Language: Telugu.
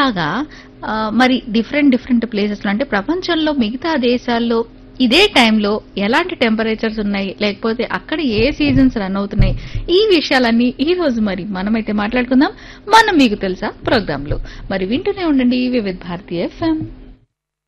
ఇలాగా మరి డిఫరెంట్ ప్లేసెస్‌లో అంటే ప్రపంచంలో మిగతా దేశాల్లో ఇదే టైంలో ఎలాంటి టెంపరేచర్స్ ఉన్నాయి? లేకపోతే అక్కడ ఏ సీజన్స్ రన్ అవుతున్నాయి? ఈ విషయాలన్నీ ఈ రోజు మరి మనమైతే మాట్లాడుకుందాం. మనం మీకు తెలుసా ప్రోగ్రామ్‌లో. మరి వింటూనే ఉండండి వివిధ భారతి ఎఫ్ఎం.